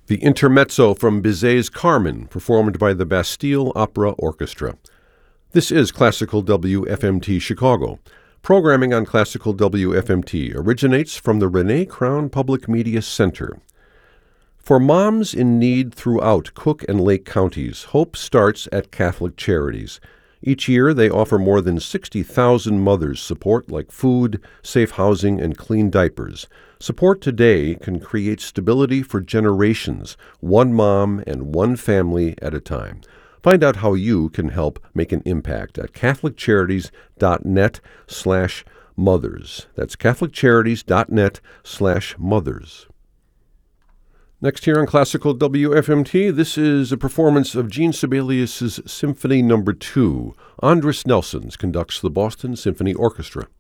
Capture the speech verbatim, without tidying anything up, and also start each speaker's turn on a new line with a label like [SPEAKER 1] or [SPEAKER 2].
[SPEAKER 1] The Intermezzo from Bizet's Carmen, performed by the Bastille Opera Orchestra. This is Classical W F M T Chicago. Programming on Classical W F M T originates from the Renee Crown Public Media Center. For moms in need throughout Cook and Lake counties, hope starts at Catholic Charities. Each year, they offer more than sixty thousand mothers support like food, safe housing, and clean diapers. Support today can create stability for generations, one mom and one family at a time. Find out how you can help make an impact at catholiccharities.net slash mothers. That's catholiccharities.net slash mothers. Next here on Classical W F M T, this is a performance of Gene Sibelius' Symphony Number two. Andris Nelsons conducts the Boston Symphony Orchestra.